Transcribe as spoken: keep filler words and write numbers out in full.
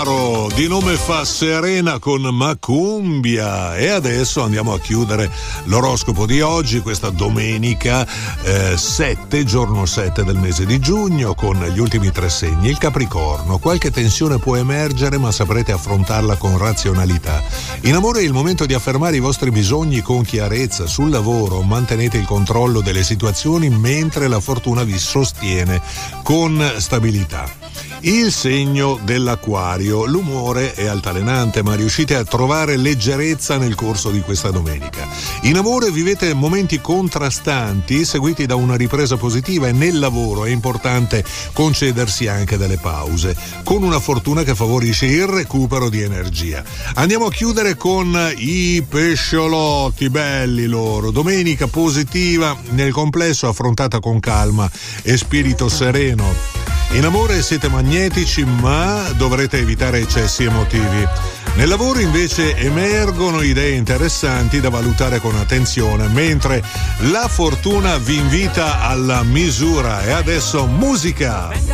Di nome fa Serena con Macumbia. E adesso andiamo a chiudere l'oroscopo di oggi, questa domenica eh, sette, giorno sette del mese di giugno, con gli ultimi tre segni. Il Capricorno: qualche tensione può emergere, ma saprete affrontarla con razionalità. In amore è il momento di affermare i vostri bisogni con chiarezza. Sul lavoro mantenete il controllo delle situazioni, mentre la fortuna vi sostiene con stabilità. Il segno dell'Acquario: l'umore è altalenante, ma riuscite a trovare leggerezza nel corso di questa domenica. In amore vivete momenti contrastanti, seguiti da una ripresa positiva, e nel lavoro è importante concedersi anche delle pause, con una fortuna che favorisce il recupero di energia. Andiamo a chiudere con i pesciolotti, belli loro. Domenica positiva, nel complesso affrontata con calma e spirito sereno. In amore siete magnetici, ma dovrete evitare eccessi emotivi. Nel lavoro invece emergono idee interessanti da valutare con attenzione, mentre la fortuna vi invita alla misura. E adesso musica!